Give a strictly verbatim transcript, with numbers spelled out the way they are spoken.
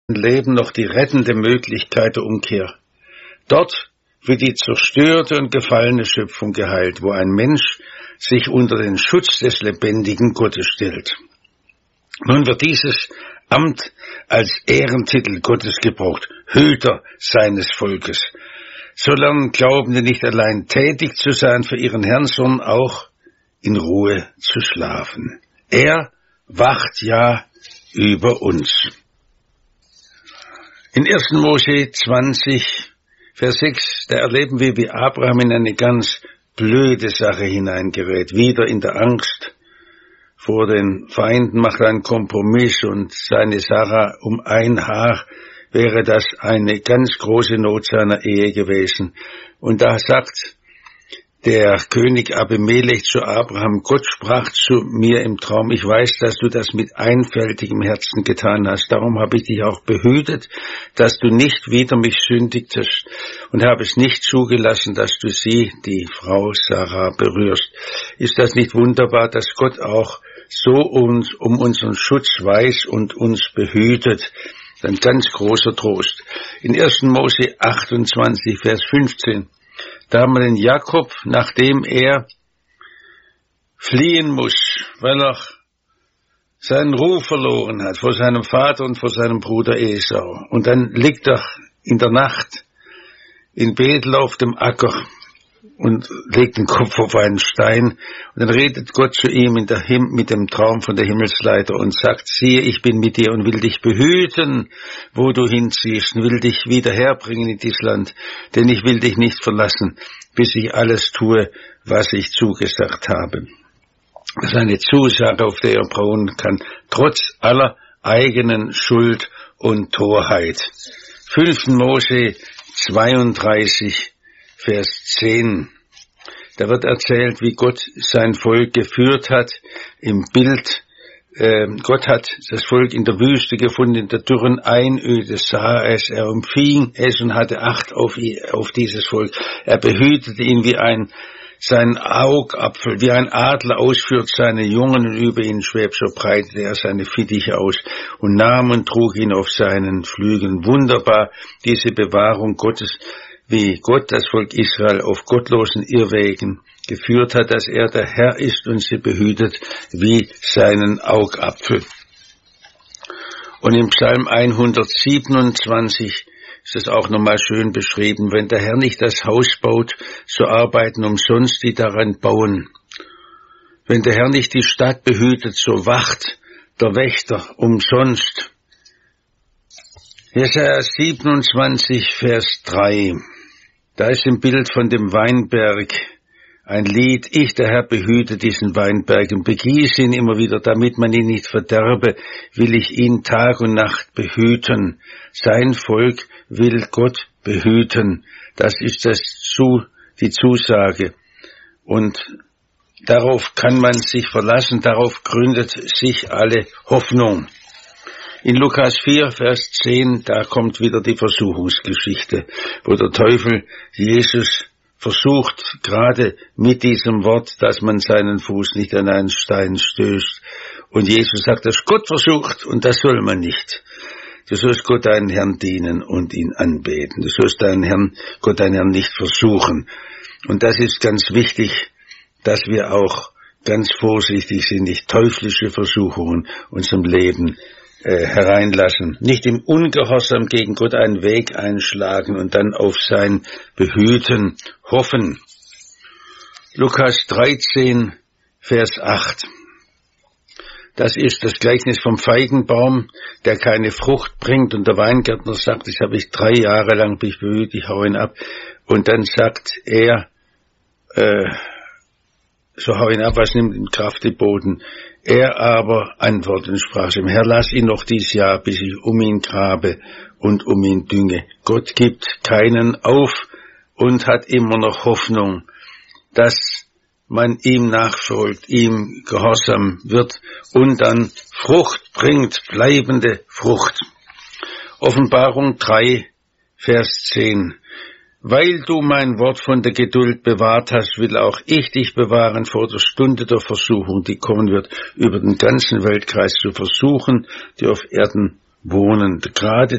Leben noch die rettende Möglichkeit der Umkehr. Dort wird die zerstörte und gefallene Schöpfung geheilt, wo ein Mensch sich unter den Schutz des lebendigen Gottes stellt. Nun wird dieses Amt als Ehrentitel Gottes gebraucht, Hüter seines Volkes. So lernen Glaubende nicht allein tätig zu sein für ihren Herrn, sondern auch in Ruhe zu schlafen. Er wacht ja über uns. In ersten Mose zwanzig, Vers sechs, da erleben wir, wie Abraham in eine ganz blöde Sache hineingerät. Wieder in der Angst vor den Feinden macht er einen Kompromiss und seine Sarah um ein Haar wäre das eine ganz große Not seiner Ehe gewesen. Und da sagt der König Abimelech zu Abraham, Gott sprach zu mir im Traum, ich weiß, dass du das mit einfältigem Herzen getan hast, darum habe ich dich auch behütet, dass du nicht wider mich sündigtest und habe es nicht zugelassen, dass du sie, die Frau Sarah, berührst. Ist das nicht wunderbar, dass Gott auch so uns um unseren Schutz weiß und uns behütet? Ein ganz großer Trost. In ersten Mose achtundzwanzig, Vers fünfzehn, da haben wir den Jakob, nachdem er fliehen muss, weil er seinen Ruf verloren hat vor seinem Vater und vor seinem Bruder Esau. Und dann liegt er in der Nacht in Bethel auf dem Acker und legt den Kopf auf einen Stein. Und dann redet Gott zu ihm in der Him- mit dem Traum von der Himmelsleiter und sagt, siehe, ich bin mit dir und will dich behüten, wo du hinziehst, und will dich wieder herbringen in dieses Land, denn ich will dich nicht verlassen, bis ich alles tue, was ich zugesagt habe. Das ist eine Zusage, auf der er bauen kann, trotz aller eigenen Schuld und Torheit. fünften Mose zweiunddreißig, Vers zehn. Da wird erzählt, wie Gott sein Volk geführt hat im Bild. Äh, Gott hat das Volk in der Wüste gefunden, in der dürren Einöde sah es. Er umfing es und hatte Acht auf, auf dieses Volk. Er behütete ihn wie ein sein Augapfel, wie ein Adler ausführt seine Jungen und über ihn schwebt, so breitete er seine Fittiche aus und nahm und trug ihn auf seinen Flügeln. Wunderbar, diese Bewahrung Gottes, wie Gott das Volk Israel auf gottlosen Irrwegen geführt hat, dass er der Herr ist und sie behütet wie seinen Augapfel. Und im Psalm hundertsiebenundzwanzig ist es auch nochmal schön beschrieben, wenn der Herr nicht das Haus baut, so arbeiten umsonst die daran bauen. Wenn der Herr nicht die Stadt behütet, so wacht der Wächter umsonst. Jesaja siebenundzwanzig, Vers drei. Da ist im Bild von dem Weinberg ein Lied, ich, der Herr, behüte diesen Weinberg und begieße ihn immer wieder, damit man ihn nicht verderbe, will ich ihn Tag und Nacht behüten. Sein Volk will Gott behüten. Das ist das zu, die Zusage. Und darauf kann man sich verlassen, darauf gründet sich alle Hoffnung. In Lukas vier, Vers zehn, da kommt wieder die Versuchungsgeschichte, wo der Teufel Jesus versucht, gerade mit diesem Wort, dass man seinen Fuß nicht an einen Stein stößt. Und Jesus sagt, dass Gott versucht und das soll man nicht. Du sollst Gott deinen Herrn dienen und ihn anbeten. Du sollst deinen Herrn, Gott deinen Herrn nicht versuchen. Und das ist ganz wichtig, dass wir auch ganz vorsichtig sind, nicht teuflische Versuchungen unserem Leben Äh, hereinlassen, nicht im Ungehorsam gegen Gott einen Weg einschlagen und dann auf sein Behüten hoffen. Lukas dreizehn, Vers acht. Das ist das Gleichnis vom Feigenbaum, der keine Frucht bringt und der Weingärtner sagt, das habe ich drei Jahre lang behütet, ich hau ihn ab. Und dann sagt er, äh, so hau ihn ab, was nimmt in Kraft den Boden? Er aber antwortete und sprach ihm, Herr, lass ihn noch dies Jahr, bis ich um ihn grabe und um ihn dünge. Gott gibt keinen auf und hat immer noch Hoffnung, dass man ihm nachfolgt, ihm gehorsam wird und dann Frucht bringt, bleibende Frucht. Offenbarung drei, Vers zehn. Weil du mein Wort von der Geduld bewahrt hast, will auch ich dich bewahren vor der Stunde der Versuchung, die kommen wird, über den ganzen Weltkreis zu versuchen, die auf Erden wohnen. Gerade